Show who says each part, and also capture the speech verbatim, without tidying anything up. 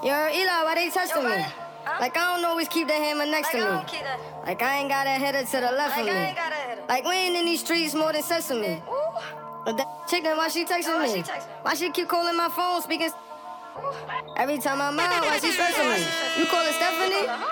Speaker 1: Yo, Eli, why they testing
Speaker 2: Yo,
Speaker 1: me?
Speaker 2: huh?
Speaker 1: Like, I don't always keep the hammer next
Speaker 2: Like,
Speaker 1: to
Speaker 2: I
Speaker 1: me.
Speaker 2: don't keep that.
Speaker 1: Like, I ain't got a header to the left
Speaker 2: Like,
Speaker 1: of me.
Speaker 2: I ain't got a header.
Speaker 1: Like, we ain't in these streets more than sesame.
Speaker 2: Ooh.
Speaker 1: But that chick, then why she texting
Speaker 2: Yo, why
Speaker 1: me?
Speaker 2: she texting?
Speaker 1: Why she keep calling my phone, speaking? Every time I'm out, why she stressing me? You call her Stephanie?